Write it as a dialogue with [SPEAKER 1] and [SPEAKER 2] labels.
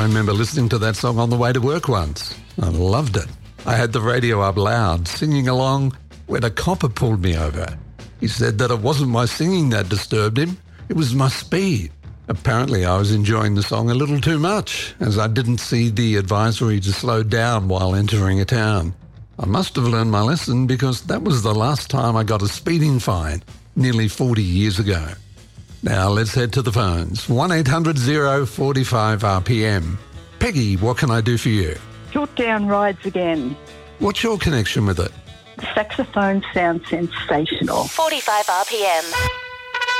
[SPEAKER 1] I remember listening to that song on the way to work once. I loved it. I had the radio up loud, singing along when a copper pulled me over. He said that it wasn't my singing that disturbed him, it was my speed. Apparently I was enjoying the song a little too much, as I didn't see the advisory to slow down while entering a town. I must have learned my lesson because that was the last time I got a speeding fine, nearly 40 years ago. Now let's head to the phones. 1-800-045-RPM. Peggy, what can I do for you?
[SPEAKER 2] Piltdown rides again.
[SPEAKER 1] What's your connection with it?
[SPEAKER 2] The saxophone sounds sensational.
[SPEAKER 3] 45 RPM.